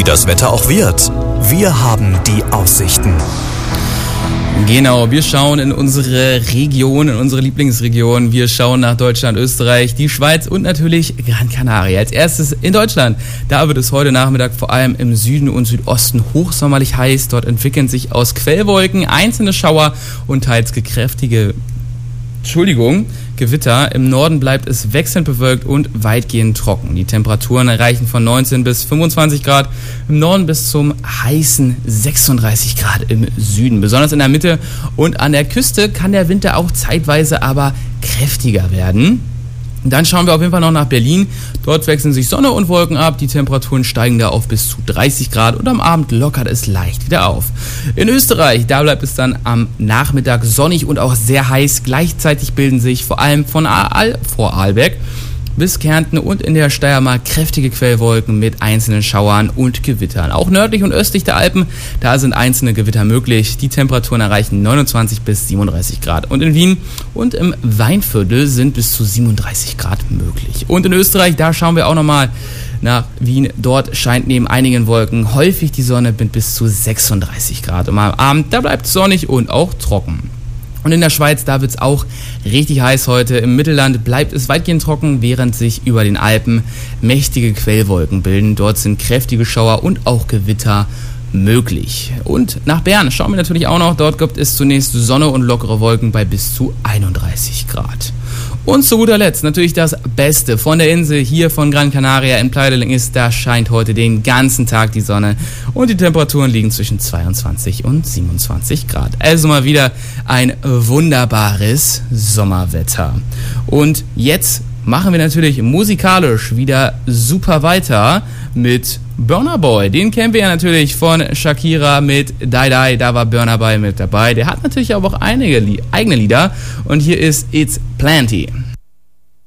wie das Wetter auch wird. Wir haben die Aussichten. Genau, wir schauen in unsere Region, in unsere Lieblingsregion. Wir schauen nach Deutschland, Österreich, die Schweiz und natürlich Gran Canaria. Als erstes in Deutschland. Da wird es heute Nachmittag vor allem im Süden und Südosten hochsommerlich heiß. Dort entwickeln sich aus Quellwolken einzelne Schauer und teils Gewitter. Im Norden bleibt es wechselnd bewölkt und weitgehend trocken. Die Temperaturen reichen von 19 bis 25 Grad im Norden bis zum heißen 36 Grad im Süden. Besonders in der Mitte und an der Küste kann der Winter auch zeitweise aber kräftiger werden. Dann schauen wir auf jeden Fall noch nach Berlin. Dort wechseln sich Sonne und Wolken ab. Die Temperaturen steigen da auf bis zu 30 Grad und am Abend lockert es leicht wieder auf. In Österreich, da bleibt es dann am Nachmittag sonnig und auch sehr heiß. Gleichzeitig bilden sich vor allem von Vorarlberg bis Kärnten und in der Steiermark kräftige Quellwolken mit einzelnen Schauern und Gewittern. Auch nördlich und östlich der Alpen, da sind einzelne Gewitter möglich. Die Temperaturen erreichen 29 bis 37 Grad. Und in Wien und im Weinviertel sind bis zu 37 Grad möglich. Und in Österreich, da schauen wir auch nochmal nach Wien. Dort scheint neben einigen Wolken häufig die Sonne mit bis zu 36 Grad. Und am Abend, da bleibt es sonnig und auch trocken. Und in der Schweiz, da wird es auch richtig heiß heute. Im Mittelland bleibt es weitgehend trocken, während sich über den Alpen mächtige Quellwolken bilden. Dort sind kräftige Schauer und auch Gewitter möglich. Und nach Bern schauen wir natürlich auch noch. Dort gibt es zunächst Sonne und lockere Wolken bei bis zu 31 Grad. Und zu guter Letzt natürlich das Beste von der Insel hier von Gran Canaria in Playa del Ingles. Da scheint heute den ganzen Tag die Sonne und die Temperaturen liegen zwischen 22 und 27 Grad. Also mal wieder ein wunderbares Sommerwetter. Und jetzt machen wir natürlich musikalisch wieder super weiter mit Burna Boy. Den kennen wir ja natürlich von Shakira mit Die Die. Da war Burna Boy mit dabei. Der hat natürlich aber auch einige eigene Lieder. Und hier ist It's Plenty.